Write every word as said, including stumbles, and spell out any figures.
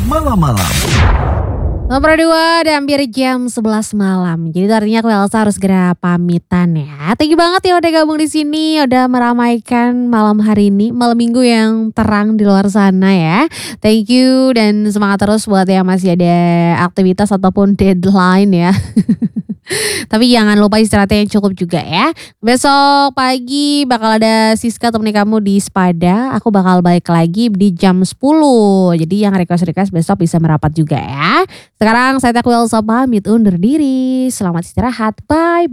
malam-malam. Nomor dua, udah hampir jam sebelas malam. Jadi itu artinya aku Elsa harus segera pamitan ya. Thank you banget ya udah gabung di sini, udah meramaikan malam hari ini, malam minggu yang terang di luar sana ya. Thank you dan semangat terus buat yang masih ada aktivitas ataupun deadline ya. Tapi jangan lupa istirahatnya yang cukup juga ya. Besok pagi bakal ada Siska temenin kamu di Spada. Aku bakal balik lagi di jam sepuluh. Jadi yang request-request besok bisa merapat juga ya. Sekarang saya Tekwil Elsa pamit undur diri. Selamat istirahat. Bye.